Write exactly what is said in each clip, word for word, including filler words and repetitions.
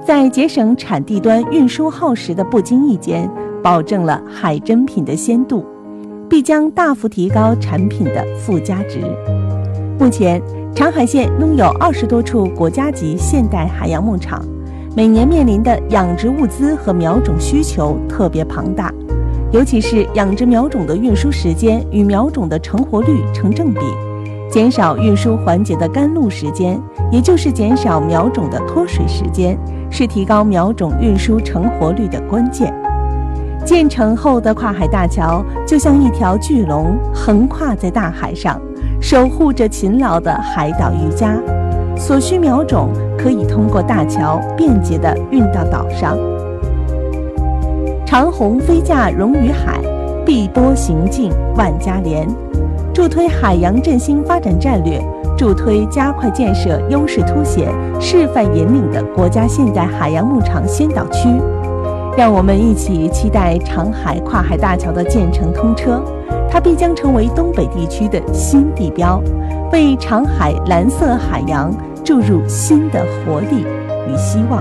在节省产地端运输耗时的不经意间，保证了海珍品的鲜度，必将大幅提高产品的附加值。目前，长海县拥有二十多处国家级现代海洋牧场，每年面临的养殖物资和苗种需求特别庞大，尤其是养殖苗种的运输时间与苗种的成活率成正比，减少运输环节的干露时间，也就是减少苗种的脱水时间，是提高苗种运输成活率的关键。建成后的跨海大桥就像一条巨龙，横跨在大海上，守护着勤劳的海岛渔家。所需苗种可以通过大桥便捷地运到岛上。长虹飞架融于海，必多行径万家联，助推海洋振兴发展战略，助推加快建设优势凸显、示范引领的国家现代海洋牧场先导区。让我们一起期待长海跨海大桥的建成通车，它必将成为东北地区的新地标，为长海蓝色海洋注入新的活力与希望。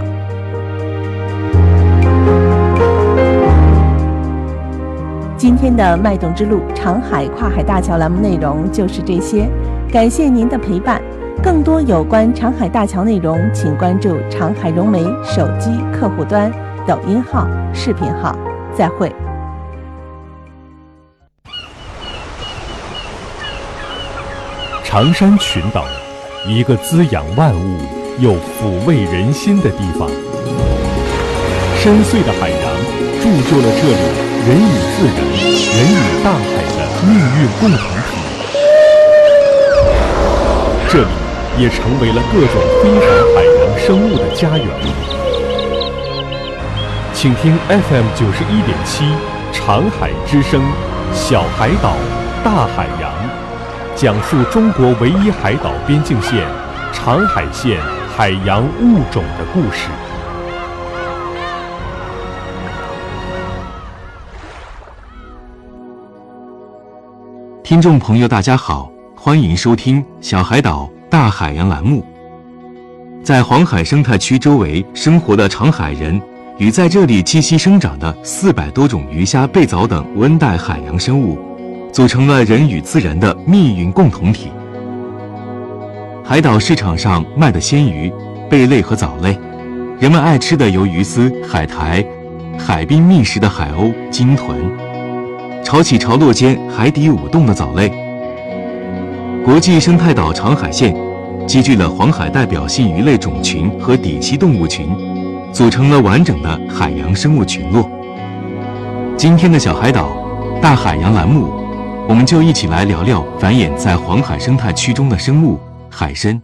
今天的脉动之路长海跨海大桥栏目内容就是这些，感谢您的陪伴。更多有关长海大桥内容，请关注长海融媒手机客户端、抖音号、视频号。再会。 长山群岛，一个滋养万物又抚慰人心的地方。深邃的海洋铸就了这里人与自然、人与大海的命运共同体。这里也成为了各种非凡海洋生物的家园。请听 F M 九十一点七长海之声，小海岛，大海洋，讲述中国唯一海岛边境线长海县海洋物种的故事。 听众朋友大家好，欢迎收听小海岛大海洋栏目。在黄海生态区周围生活的长海人与在这里栖息生长的四百多种鱼虾贝藻等温带海洋生物，组成了人与自然的命运共同体。海岛市场上卖的鲜鱼、贝类和藻类，人们爱吃的有鱼丝、海苔、海滨觅食的海鸥、鲸豚，潮起潮落间海底舞动的藻类。国际生态岛长海县集聚了黄海代表性鱼类种群和底栖动物群，组成了完整的海洋生物群落。今天的小海岛大海洋栏目，我们就一起来聊聊繁衍在黄海生态区中的生物海参。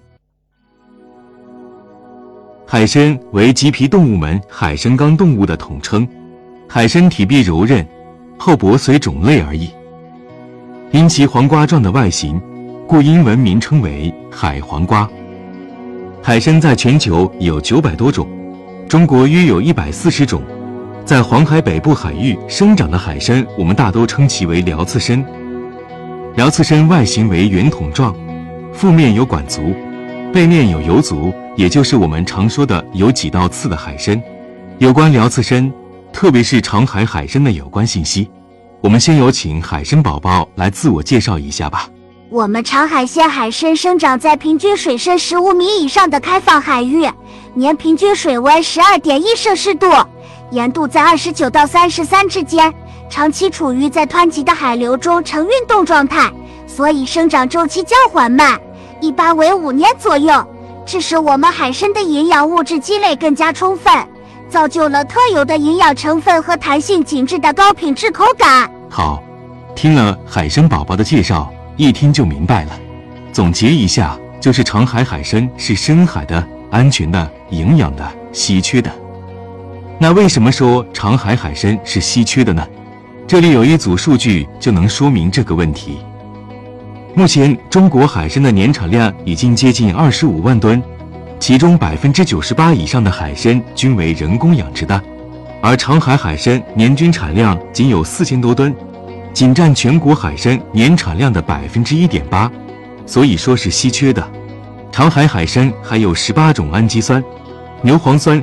海参为棘皮动物门海参纲动物的统称，海参体壁柔韧，厚薄随种类而异。因其黄瓜状的外形，故英文名称为海黄瓜。海参在全球有九百多种，中国约有一百四十种。在黄海北部海域生长的海参，我们大都称其为辽刺参。辽刺参外形为圆筒状，腹面有管足，背面有游足，也就是我们常说的有几道刺的海参。有关辽刺参，特别是长海海参的有关信息，我们先有请海参宝宝来自我介绍一下吧。 我们长海县海参生长在平均水深十五米以上的开放海域，年平均水温十二点一摄氏度，盐度在二十九到三十三之间，长期处于在湍急的海流中呈运动状态，所以生长周期较缓慢，一般为五年左右，这使我们海参的营养物质积累更加充分，造就了特有的营养成分和弹性紧致的高品质口感。 好，听了海参宝宝的介绍，一听就明白了。总结一下，就是长海海参是深海的、安全的、营养的、稀缺的。那为什么说长海海参是稀缺的呢？这里有一组数据就能说明这个问题。目前中国海参的年产量已经接近二十五万吨，其中百分之九十八以上的海参均为人工养殖的，而长海海参年均产量仅有四千多吨，仅占全国海参年产量的百分之一点八，所以说是稀缺的。长海海参含有十八种氨基酸，牛磺酸